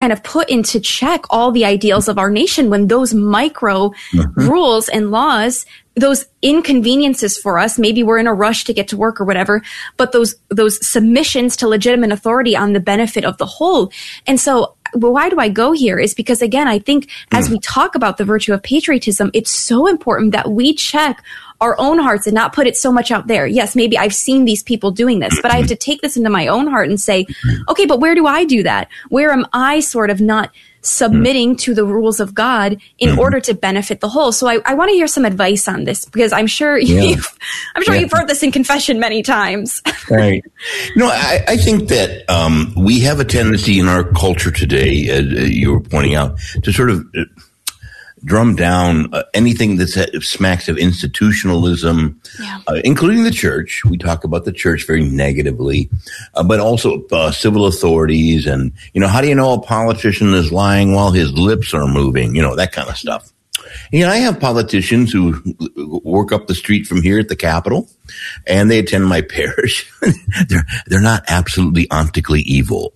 kind of put into check all the ideals of our nation when those micro rules and laws, those inconveniences for us, maybe we're in a rush to get to work or whatever, but those submissions to legitimate authority on the benefit of the whole. And so why do I go here is because, again, I think as we talk about the virtue of patriotism, it's so important that we check our own hearts and not put it so much out there. Yes, maybe I've seen these people doing this, but I have to take this into my own heart and say, okay, but where do I do that? Where am I sort of not submitting to the rules of God in order to benefit the whole? So I want to hear some advice on this, because I'm sure you've heard this in confession many times. Right. I think that we have a tendency in our culture today, as you were pointing out, to sort of drum down anything that smacks of institutionalism, including the church. We talk about the church very negatively, but also civil authorities. And, how do you know a politician is lying while his lips are moving? That kind of stuff. I have politicians who work up the street from here at the Capitol, and they attend my parish. They're not absolutely ontically evil.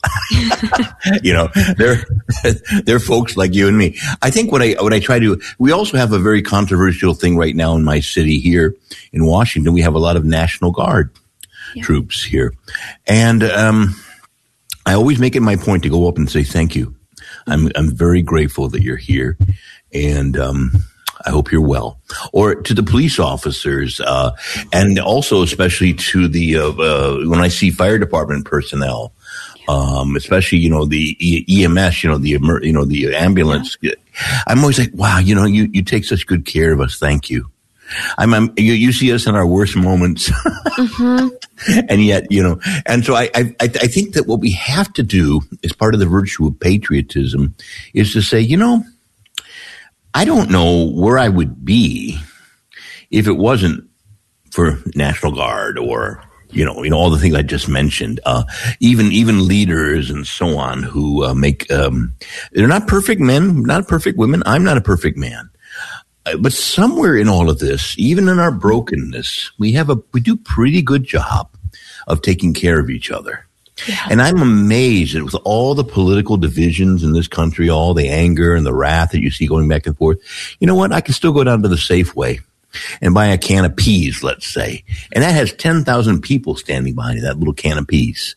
They're folks like you and me. I think what I try to, we also have a very controversial thing right now in my city here in Washington. We have a lot of National Guard troops here. And, I always make it my point to go up and say, thank you. I'm very grateful that you're here. And I hope you're well. Or to the police officers, and also especially to the when I see fire department personnel, especially the EMS, the ambulance. I'm always like, wow, you take such good care of us. Thank you. You see us in our worst moments, and yet, and so I think that what we have to do as part of the virtue of patriotism is to say, I don't know where I would be if it wasn't for National Guard or, all the things I just mentioned, even leaders and so on who make, they're not perfect men, not perfect women. I'm not a perfect man. But somewhere in all of this, even in our brokenness, we do a pretty good job of taking care of each other. Yeah. And I'm amazed that with all the political divisions in this country, all the anger and the wrath that you see going back and forth, you know what? I can still go down to the Safeway and buy a can of peas, let's say. And that has 10,000 people standing behind it, that little can of peas.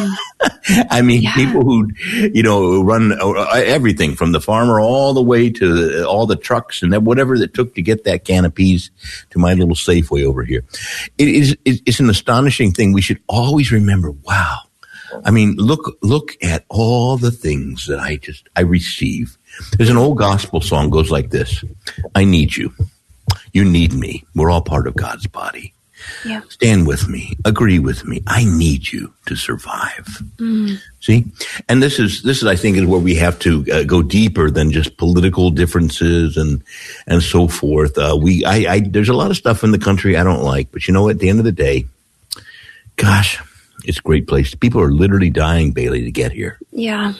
I mean, people who, run everything from the farmer all the way to all the trucks and whatever it took to get that can of peas to my little Safeway over here. It's an astonishing thing. We should always remember, wow. I mean, look at all the things that I receive. There's an old gospel song goes like this. I need you. You need me. We're all part of God's body. Yeah. Stand with me. Agree with me. I need you to survive. See? And this is, I think, is where we have to go deeper than just political differences and so forth. There's a lot of stuff in the country I don't like, but at the end of the day, gosh, it's a great place. People are literally dying, Bailey, to get here. Yeah.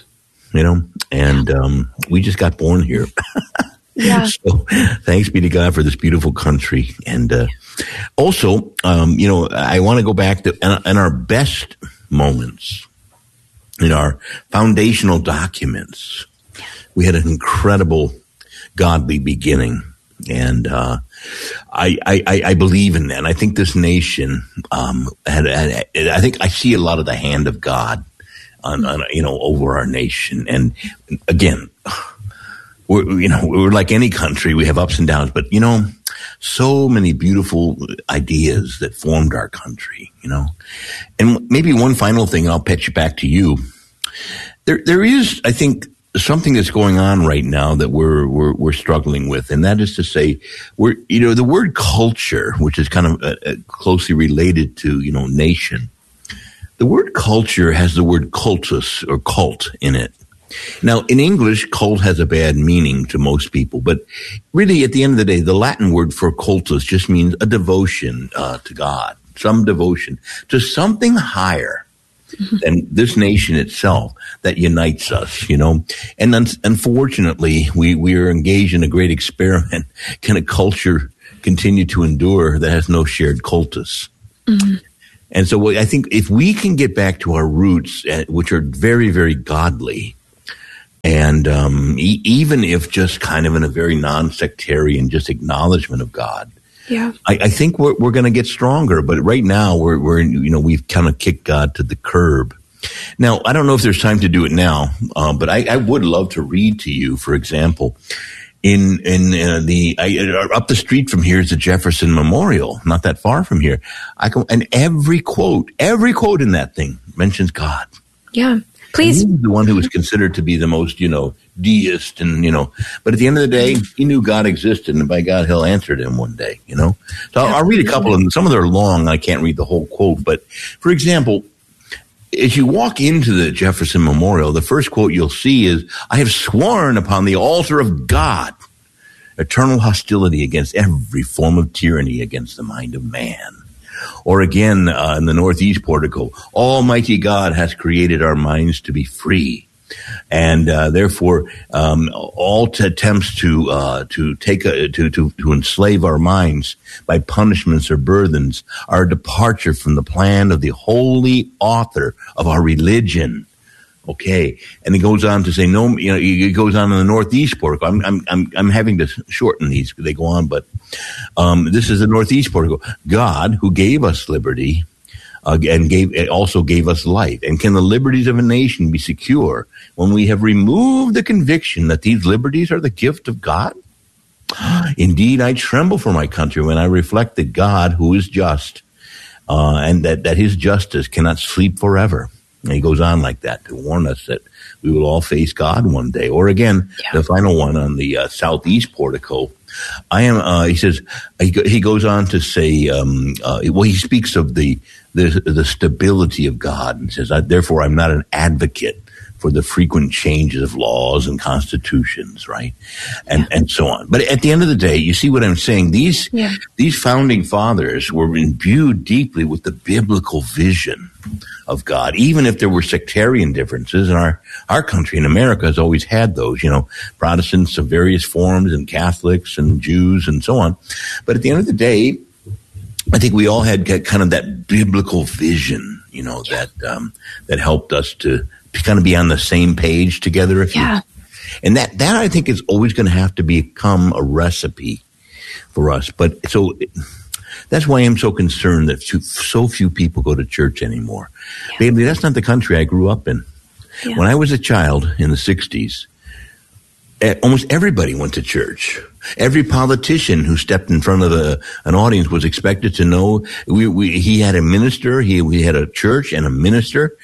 And we just got born here. Yeah. So thanks be to God for this beautiful country. And also, I want to go back to in our best moments, in our foundational documents, we had an incredible godly beginning. And I believe in that. And I think this nation I think I see a lot of the hand of God on over our nation. And again, we're like any country. We have ups and downs, but so many beautiful ideas that formed our country. And maybe one final thing, and I'll pitch it back to you. There is, I think, something that's going on right now that we're struggling with, and that is to say, the word culture, which is kind of closely related to nation. The word culture has the word cultus or cult in it. Now, in English, cult has a bad meaning to most people, but really, at the end of the day, the Latin word for cultus just means a devotion to God, some devotion to something higher than this nation itself that unites us, And unfortunately, we are engaged in a great experiment. Can a culture continue to endure that has no shared cultus? Mm-hmm. And so I think if we can get back to our roots, which are very, very godly, And even if just kind of in a very non-sectarian, just acknowledgement of God, I think we're going to get stronger. But right now, we've kind of kicked God to the curb. Now, I don't know if there's time to do it now, but I would love to read to you, for example, up the street from here is the Jefferson Memorial, not that far from here. And every quote in that thing mentions God. Yeah. Please. And he was the one who was considered to be the most, deist and, but at the end of the day, he knew God existed, and by God, he'll answer to him one day, So I'll read a couple of them. Some of them are long. I can't read the whole quote, but for example, as you walk into the Jefferson Memorial, the first quote you'll see is, "I have sworn upon the altar of God eternal hostility against every form of tyranny against the mind of man." Or again, in the northeast portico, "Almighty God has created our minds to be free. And therefore, all attempts to enslave our minds by punishments or burthens are a departure from the plan of the holy author of our religion." Okay, and it goes on to say, it goes on in the northeast portico. I'm having to shorten these; they go on, but this is the northeast portico. "God, who gave us liberty, and also gave us life. And can the liberties of a nation be secure when we have removed the conviction that these liberties are the gift of God? Indeed, I tremble for my country when I reflect that God, who is just, and that his justice cannot sleep forever." And he goes on like that to warn us that we will all face God one day. Or again, the final one on the southeast portico. He says, he goes on to say, he speaks of the stability of God and says, "Therefore, I'm not an advocate for the frequent changes of laws and constitutions," right? And so on. But at the end of the day, you see what I'm saying? These founding fathers were imbued deeply with the biblical vision of God, even if there were sectarian differences. And our country in America has always had those, Protestants of various forms and Catholics and Jews and so on. But at the end of the day, I think we all had kind of that biblical vision, that helped us to kind of be on the same page together. And that I think is always going to have to become a recipe for us. But that's why I'm so concerned that so few people go to church anymore. Baby, that's not the country I grew up in. When I was a child in the 60s, almost everybody went to church. Every politician who stepped in front of an audience was expected to know he had a minister. We had a church and a minister.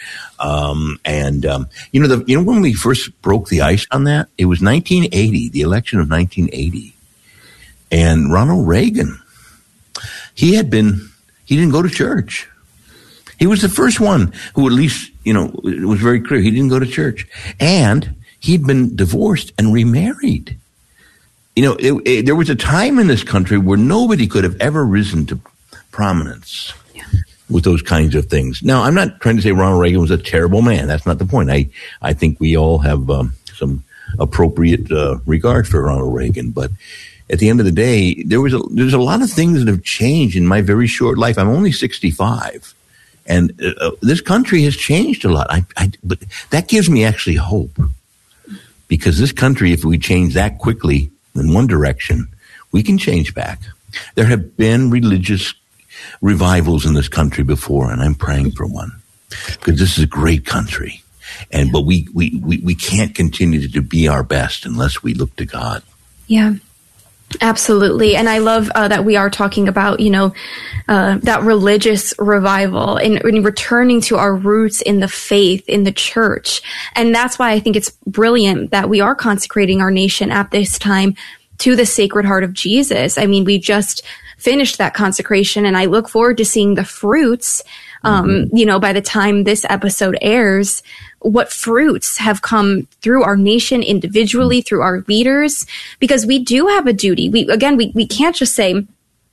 When we first broke the ice on that, it was 1980, the election of 1980, and Ronald Reagan. He didn't go to church. He was the first one who at least, it was very clear he didn't go to church. And he'd been divorced and remarried. There was a time in this country where nobody could have ever risen to prominence with those kinds of things. Now, I'm not trying to say Ronald Reagan was a terrible man. That's not the point. I think we all have some appropriate regard for Ronald Reagan. But at the end of the day, there's a lot of things that have changed in my very short life. I'm only 65. And this country has changed a lot. But that gives me actually hope. Because this country, if we change that quickly in one direction, we can change back. There have been religious revivals in this country before, and I'm praying for one. Because this is a great country. But we can't continue to be our best unless we look to God. Yeah. Absolutely. And I love that we are talking about, that religious revival and returning to our roots in the faith, in the church. And that's why I think it's brilliant that we are consecrating our nation at this time to the Sacred Heart of Jesus. I mean, we just finished that consecration, and I look forward to seeing the fruits, by the time this episode airs, what fruits have come through our nation individually, through our leaders, because we do have a duty. We can't just say,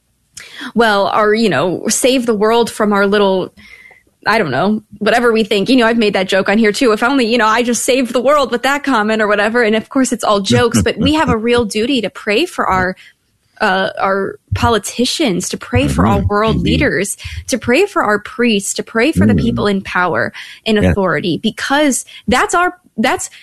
save the world from our little, I don't know, whatever we think. I've made that joke on here too. If only, I just saved the world with that comment or whatever. And of course it's all jokes, but we have a real duty to pray for our politicians, to pray for our world leaders, to pray for our priests, to pray for the people in power and authority, because that's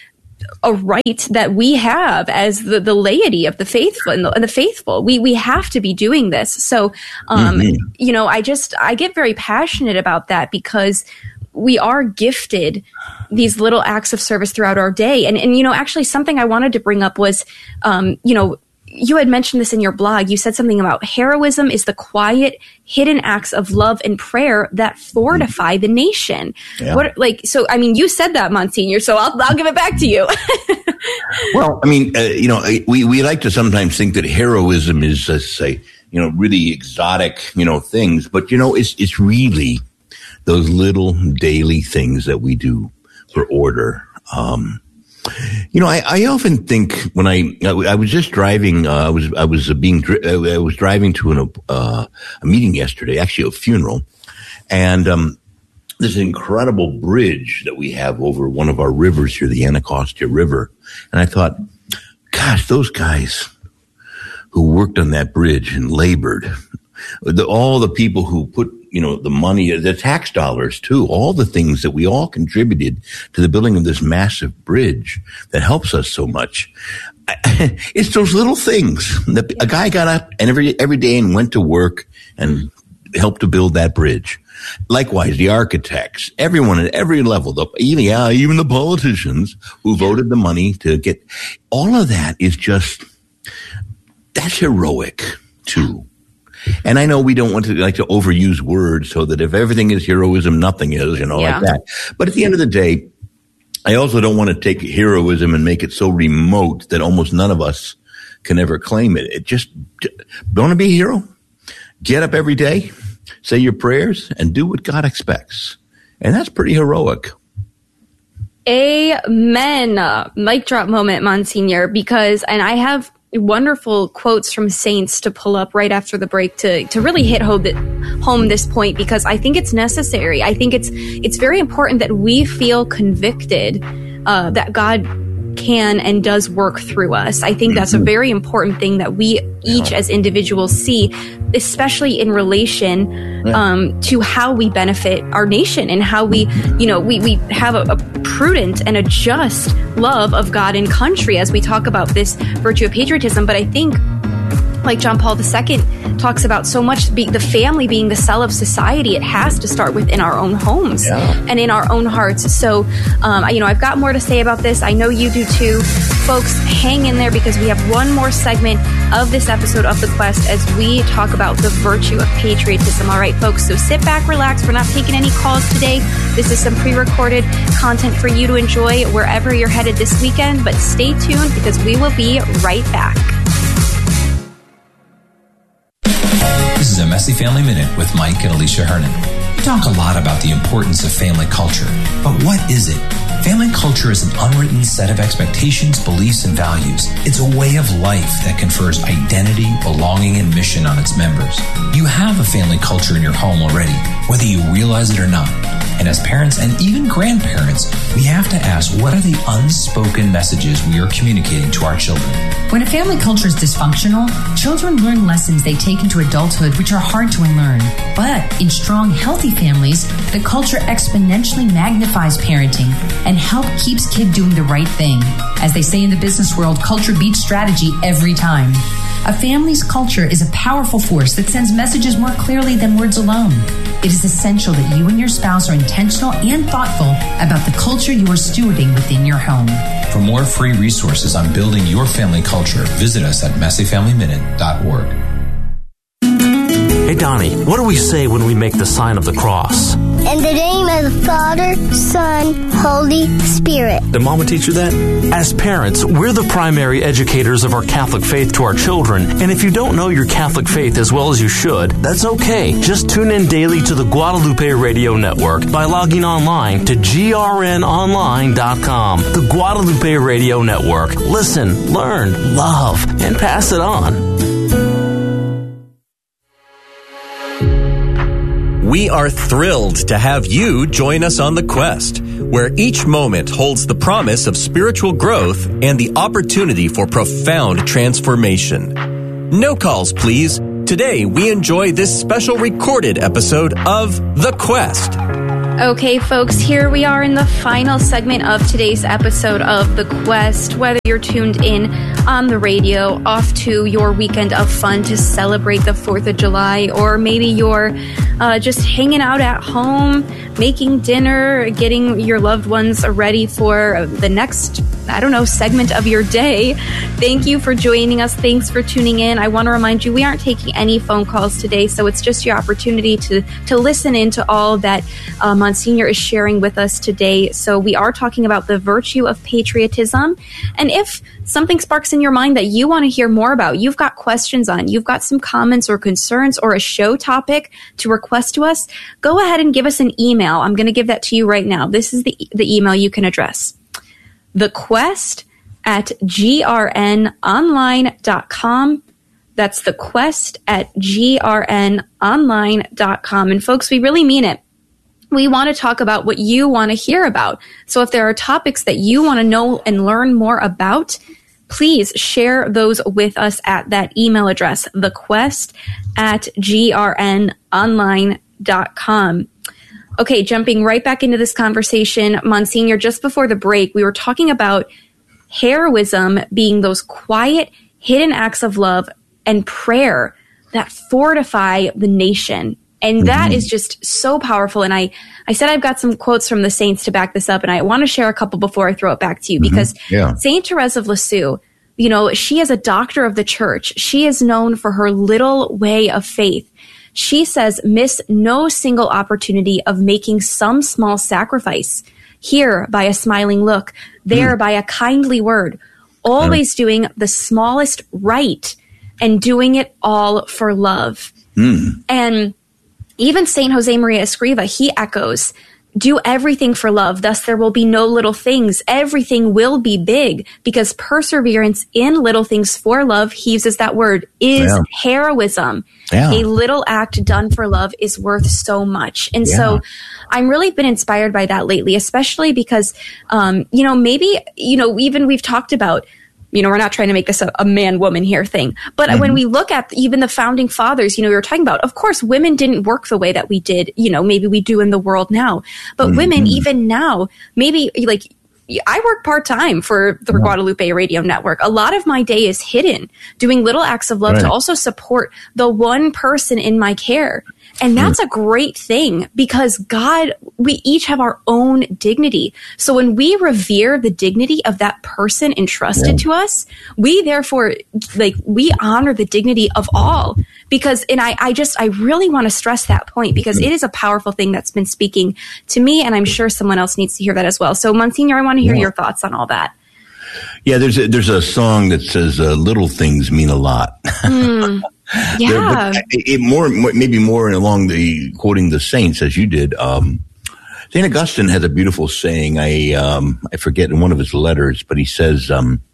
a right that we have as the laity of the faithful and the faithful. We have to be doing this. So, you know, I get very passionate about that because we are gifted these little acts of service throughout our day. And, you know, actually something I wanted to bring up was, you know, you had mentioned this in your blog. You said something about heroism is the quiet, hidden acts of love and prayer that fortify the nation. Yeah. So, I mean, you said that, Monsignor, so I'll give it back to you. Well, I mean, you know, we like to sometimes think that heroism is, say, you know, really exotic, you know, things, but, you know, it's really those little daily things that we do for order. You know, I often think when I was just driving, I was driving to a meeting yesterday, actually a funeral, and there's an incredible bridge that we have over one of our rivers here, the Anacostia River, and I thought, gosh, those guys who worked on that bridge and labored, all the people who put, you know, the money, the tax dollars too, all the things that we all contributed to the building of this massive bridge that helps us so much. It's those little things. A guy got up and every day and went to work and helped to build that bridge. Likewise, the architects, everyone at every level, even the politicians who voted the money to get, all of that is just, that's heroic too. And I know we don't want to like to overuse words so that if everything is heroism, nothing is, you know, like that. But at the end of the day, I also don't want to take heroism and make it so remote that almost none of us can ever claim it. It just, want to be a hero? Get up every day, say your prayers, and do what God expects. And that's pretty heroic. Amen. Mic drop moment, Monsignor, because, and I have wonderful quotes from saints to pull up right after the break to really hit home this point, because I think it's necessary. I think it's very important that we feel convicted that God can and does work through us. I think that's a very important thing that we each as individuals see, especially in relation to how we benefit our nation and how we, you know, we have a prudent and a just love of God and country as we talk about this virtue of patriotism. But I think, like John Paul II talks about so much, the family being the cell of society, it has to start within our own homes and in our own hearts. So, you know, I've got more to say about this. I know you do too. Folks, hang in there because we have one more segment of this episode of The Quest as we talk about the virtue of patriotism. All right, folks, so sit back, relax. We're not taking any calls today. This is some pre-recorded content for you to enjoy wherever you're headed this weekend, but stay tuned because we will be right back. This is a Messy Family Minute with Mike and Alicia Hernan. We talk a lot about the importance of family culture, but what is it? Family culture is an unwritten set of expectations, beliefs, and values. It's a way of life that confers identity, belonging, and mission on its members. You have a family culture in your home already, whether you realize it or not. And as parents and even grandparents, we have to ask, what are the unspoken messages we are communicating to our children? When a family culture is dysfunctional, children learn lessons they take into adulthood which are hard to unlearn. But in strong, healthy families, the culture exponentially magnifies parenting and help keeps kid doing the right thing. As they say in the business world, culture beats strategy every time. A family's culture is a powerful force that sends messages more clearly than words alone. It is essential that you and your spouse are intentional and thoughtful about the culture you are stewarding within your home. For more free resources on building your family culture, visit us at messyfamilyminute.org. Hey, Donnie, what do we say when we make the sign of the cross? In the name of the Father, Son, Holy Spirit. Did Mama teach you that? As parents, we're the primary educators of our Catholic faith to our children. And if you don't know your Catholic faith as well as you should, that's okay. Just tune in daily to the Guadalupe Radio Network by logging online to grnonline.com. The Guadalupe Radio Network. Listen, learn, love, and pass it on. We are thrilled to have you join us on The Quest, where each moment holds the promise of spiritual growth and the opportunity for profound transformation. No calls, please. Today, we enjoy this special recorded episode of The Quest. Okay, folks, here we are in the final segment of today's episode of The Quest. Whether you're tuned in on the radio, off to your weekend of fun to celebrate the 4th of July, or maybe you're just hanging out at home, making dinner, getting your loved ones ready for the next, segment of your day. Thank you for joining us. Thanks for tuning in. I want to remind you, we aren't taking any phone calls today, so it's just your opportunity to listen in to all that Monsignor is sharing with us today. So we are talking about the virtue of patriotism. And if something sparks in your mind that you want to hear more about, you've got questions on, you've got some comments or concerns or a show topic to request to us, go ahead and give us an email. I'm going to give that to you right now. This is the email you can address. thequest@grnonline.com. That's thequest@grnonline.com. And folks, we really mean it. We want to talk about what you want to hear about. So if there are topics that you want to know and learn more about, please share those with us at that email address, thequest@grnonline.com. Okay, jumping right back into this conversation, Monsignor, just before the break, we were talking about heroism being those quiet, hidden acts of love and prayer that fortify the nation. And that is just so powerful. And I said I've got some quotes from the saints to back this up, and I want to share a couple before I throw it back to you, because Saint Therese of Lisieux, she is a doctor of the church. She is known for her little way of faith. She says, miss no single opportunity of making some small sacrifice. Here by a smiling look, there by a kindly word, always doing the smallest right and doing it all for love. And even Saint Josemaria Escriva, he echoes, do everything for love, thus there will be no little things. Everything will be big, because perseverance in little things for love, he uses that word, is heroism. A little act done for love is worth so much. And so I'm really been inspired by that lately, especially because, even we've talked about, we're not trying to make this a man-woman here thing. But when we look at even the founding fathers, we were talking about, of course, women didn't work the way that we did, maybe we do in the world now. But women, even now, maybe I work part-time for the Guadalupe Radio Network. A lot of my day is hidden, doing little acts of love to also support the one person in my care. And that's a great thing, because we each have our own dignity. So when we revere the dignity of that person entrusted to us, we therefore, we honor the dignity of all. Because, and I really want to stress that point, because it is a powerful thing that's been speaking to me, and I'm sure someone else needs to hear that as well. So Monsignor, I want to hear your thoughts on all that. Yeah, there's a song that says little things mean a lot. Yeah, maybe more along the quoting the saints as you did. Saint Augustine has a beautiful saying. I forget in one of his letters, but he says,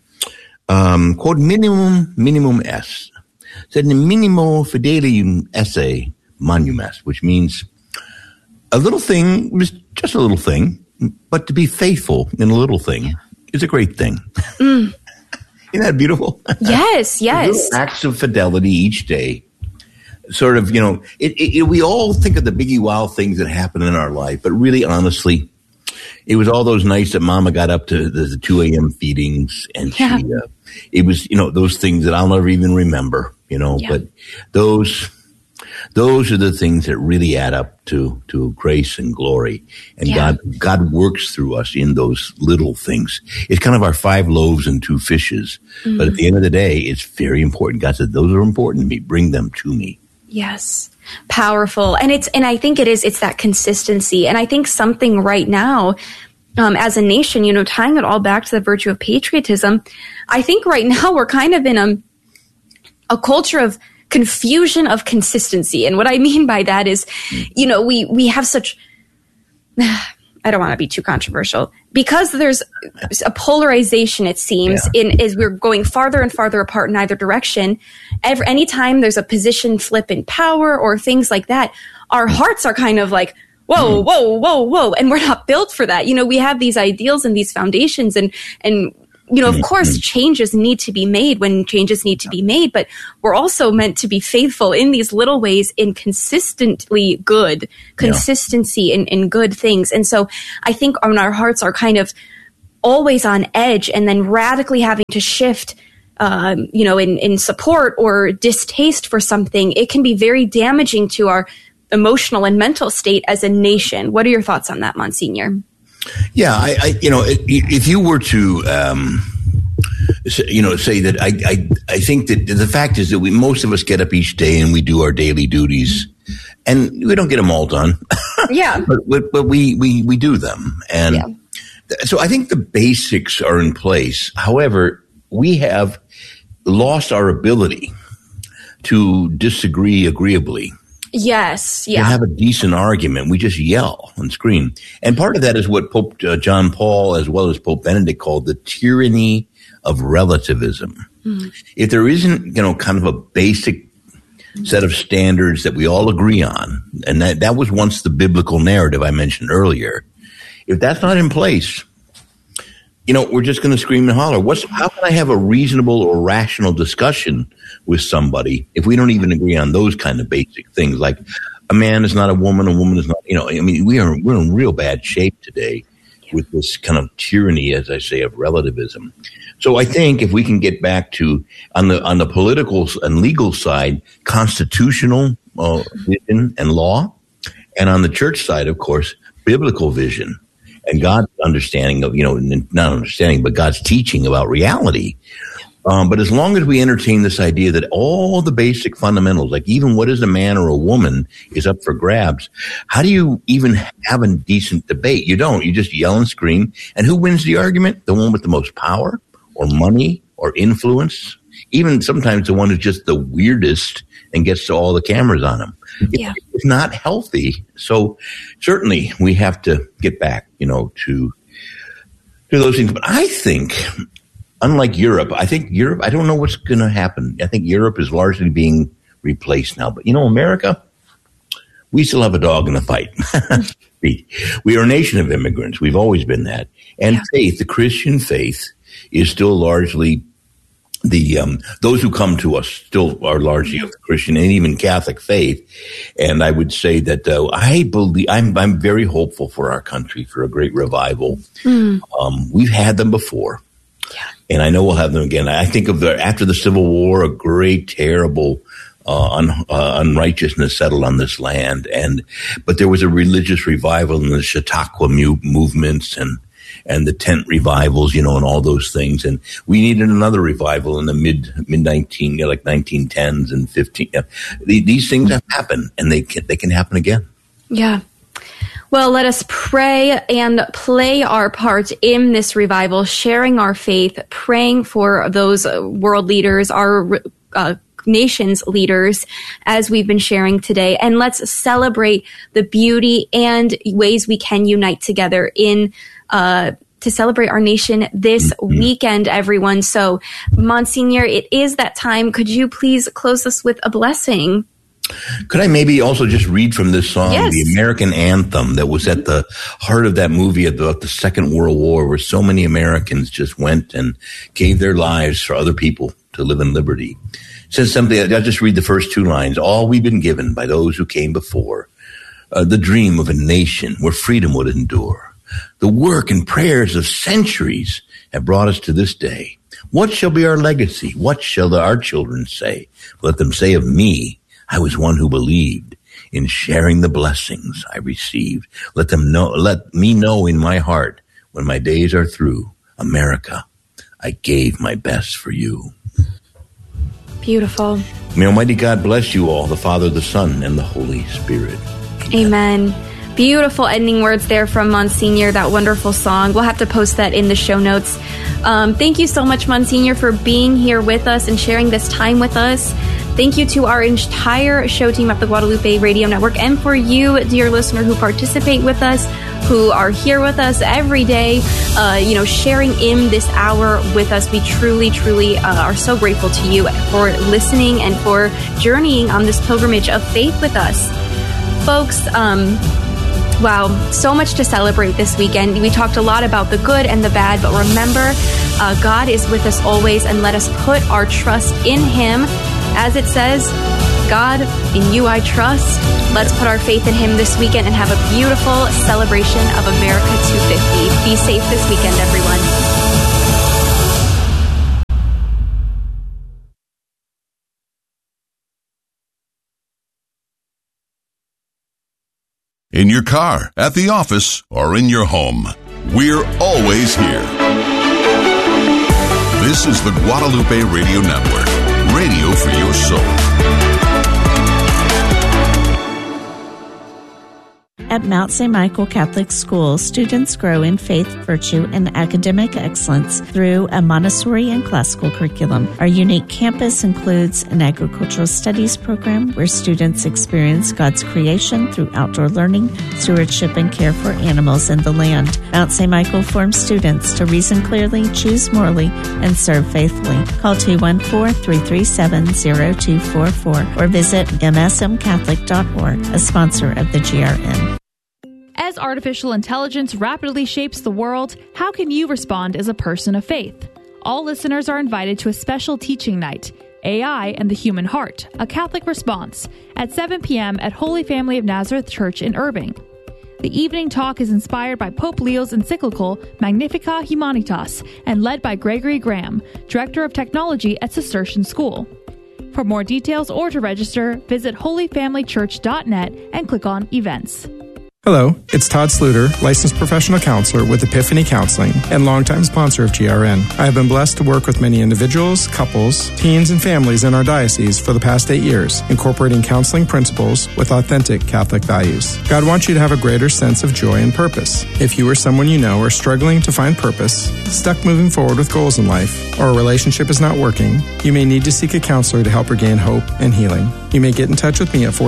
"Quod minimum est, sed minimo fidelium esse magnum est," which means a little thing is just a little thing, but to be faithful in a little thing is a great thing. Isn't that beautiful? Yes. Little acts of fidelity each day. Sort of, we all think of the biggie wow things that happen in our life, but really, honestly, it was all those nights that Mama got up to the 2 a.m. feedings, and it was, those things that I'll never even remember, but those are the things that really add up to grace and glory. And God works through us in those little things. It's kind of our 5 loaves and 2 fishes. But at the end of the day, it's very important. God said, those are important to me. Bring them to me. Yes. Powerful. And I think it's that consistency. And I think something right now, as a nation, tying it all back to the virtue of patriotism, I think right now we're kind of in a culture of confusion of consistency. And what I mean by that is, we have such, I don't want to be too controversial, because there's a polarization, it seems, as we're going farther and farther apart in either direction. Anytime there's a position flip in power or things like that, our hearts are kind of like, whoa, whoa, whoa, whoa. And we're not built for that. We have these ideals and these foundations, and of course, changes need to be made when changes need to be made, but we're also meant to be faithful in these little ways in consistently good, consistency in good things. And so I think when our hearts are kind of always on edge and then radically having to shift, in support or distaste for something, it can be very damaging to our emotional and mental state as a nation. What are your thoughts on that, Monsignor? Yeah, if you were to, say that I think that the fact is that most of us get up each day and we do our daily duties, and we don't get them all done. Yeah, but we do them, and so I think the basics are in place. However, we have lost our ability to disagree agreeably. Yes, to have a decent argument. We just yell and scream. And part of that is what Pope John Paul, as well as Pope Benedict, called the tyranny of relativism. If there isn't, kind of a basic set of standards that we all agree on, and that was once the biblical narrative I mentioned earlier, if that's not in place, we're just going to scream and holler. How can I have a reasonable or rational discussion with somebody if we don't even agree on those kind of basic things, like a man is not a woman is not, we're in real bad shape today with this kind of tyranny, as I say, of relativism. So I think if we can get back to, on the political and legal side, constitutional vision and law, and on the church side, of course, biblical vision and God's understanding of, not understanding, but God's teaching about reality. But as long as we entertain this idea that all the basic fundamentals, like even what is a man or a woman, is up for grabs, how do you even have a decent debate? You don't. You just yell and scream. And who wins the argument? The one with the most power or money or influence? Even sometimes the one who's just the weirdest and gets to all the cameras on him. It's not healthy. So certainly we have to get back, to those things. But I think, unlike Europe, I don't know what's going to happen. I think Europe is largely being replaced now. But, America, we still have a dog in the fight. We are a nation of immigrants. We've always been that. And faith, the Christian faith, is still largely those who come to us still are largely of the Christian and even Catholic faith. And I would say that I believe I'm very hopeful for our country for a great revival. We've had them before. And I know we'll have them again. I think of after the Civil War, a great, terrible unrighteousness settled on this land. But there was a religious revival in the Chautauqua movements and the tent revivals, and all those things. And we needed another revival in the mid 1910s and 15. These things have happened, and they can happen again. Yeah. Well, let us pray and play our part in this revival, sharing our faith, praying for those world leaders, our nation's leaders, as we've been sharing today. And let's celebrate the beauty and ways we can unite together to celebrate our nation this weekend, everyone. So, Monsignor, it is that time. Could you please close us with a blessing? Could I maybe also just read from this song, the American anthem that was at the heart of that movie about the Second World War, where so many Americans just went and gave their lives for other people to live in liberty. It says something, I'll just read the first two lines. All we've been given by those who came before, the dream of a nation where freedom would endure. The work and prayers of centuries have brought us to this day. What shall be our legacy? What shall our children say? Let them say of me, I was one who believed in sharing the blessings I received. Let me know in my heart when my days are through, America, I gave my best for you. Beautiful. May Almighty God bless you all, the Father, the Son, and the Holy Spirit. Amen. Beautiful ending words there from Monsignor, that wonderful song. We'll have to post that in the show notes. Thank you so much, Monsignor, for being here with us and sharing this time with us. Thank you to our entire show team at the Guadalupe Radio Network, and for you, dear listener, who participate with us, who are here with us every day, sharing in this hour with us. We truly, truly are so grateful to you for listening and for journeying on this pilgrimage of faith with us. Folks, Wow, so much to celebrate this weekend. We talked a lot about the good and the bad, but remember, God is with us always, and let us put our trust in Him. As it says, God, in you I trust. Let's put our faith in Him this weekend and have a beautiful celebration of America 250. Be safe this weekend, everyone. In your car, at the office, or in your home, we're always here. This is the Guadalupe Radio Network, radio for your soul. At Mount St. Michael Catholic School, students grow in faith, virtue, and academic excellence through a Montessori and classical curriculum. Our unique campus includes an agricultural studies program where students experience God's creation through outdoor learning, stewardship, and care for animals and the land. Mount St. Michael forms students to reason clearly, choose morally, and serve faithfully. Call 214-337-0244 or visit msmcatholic.org, a sponsor of the GRN. As artificial intelligence rapidly shapes the world, how can you respond as a person of faith? All listeners are invited to a special teaching night, AI and the Human Heart, a Catholic Response, at 7 p.m. at Holy Family of Nazareth Church in Irving. The evening talk is inspired by Pope Leo's encyclical Magnificat Humanitas and led by Gregory Graham, Director of Technology at Cistercian School. For more details or to register, visit holyfamilychurch.net and click on Events. Hello, it's Todd Sluter, licensed professional counselor with Epiphany Counseling and longtime sponsor of GRN. I have been blessed to work with many individuals, couples, teens, and families in our diocese for the past 8 years, incorporating counseling principles with authentic Catholic values. God wants you to have a greater sense of joy and purpose. If you or someone you know are struggling to find purpose, stuck moving forward with goals in life, or a relationship is not working, you may need to seek a counselor to help regain hope and healing. You may get in touch with me at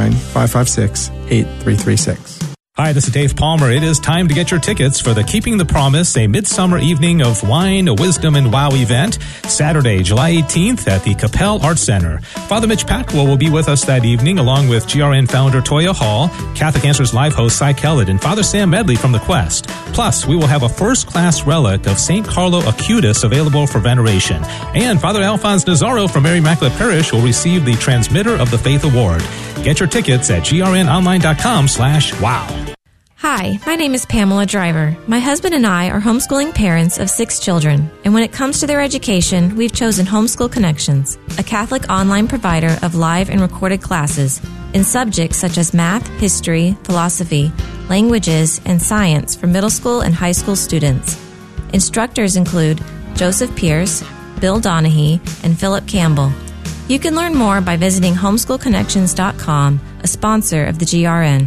469-556-8336. Hi, this is Dave Palmer. It is time to get your tickets for the Keeping the Promise, a midsummer evening of wine, wisdom, and wow event, Saturday, July 18th at the Capel Arts Center. Father Mitch Packwell will be with us that evening, along with GRN founder Toya Hall, Catholic Answers Live host Cy Kellett, and Father Sam Medley from the Quest. Plus, we will have a first-class relic of St. Carlo Acutis available for veneration. And Father Alphonse Nazaro from Mary Immaculate Parish will receive the Transmitter of the Faith Award. Get your tickets at grnonline.com/wow. Hi, my name is Pamela Driver. My husband and I are homeschooling parents of 6 children, and when it comes to their education, we've chosen Homeschool Connections, a Catholic online provider of live and recorded classes in subjects such as math, history, philosophy, languages, and science for middle school and high school students. Instructors include Joseph Pierce, Bill Donahue, and Philip Campbell. You can learn more by visiting homeschoolconnections.com, a sponsor of the GRN.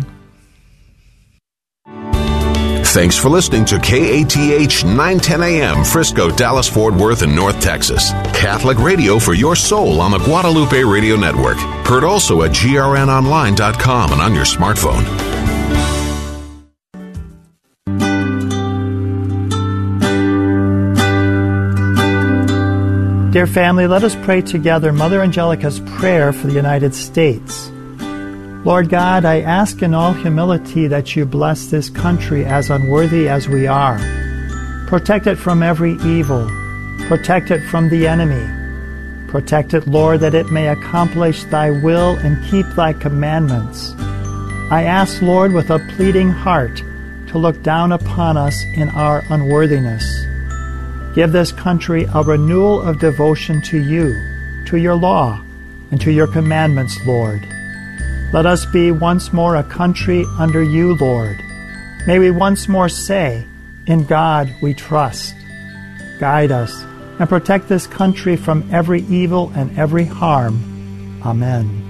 Thanks for listening to KATH 910 AM, Frisco, Dallas, Fort Worth, and North Texas. Catholic radio for your soul on the Guadalupe Radio Network. Heard also at grnonline.com and on your smartphone. Dear family, let us pray together Mother Angelica's prayer for the United States. Lord God, I ask in all humility that you bless this country as unworthy as we are. Protect it from every evil. Protect it from the enemy. Protect it, Lord, that it may accomplish thy will and keep thy commandments. I ask, Lord, with a pleading heart, to look down upon us in our unworthiness. Give this country a renewal of devotion to you, to your law, and to your commandments, Lord. Let us be once more a country under you, Lord. May we once more say, in God we trust. Guide us and protect this country from every evil and every harm. Amen.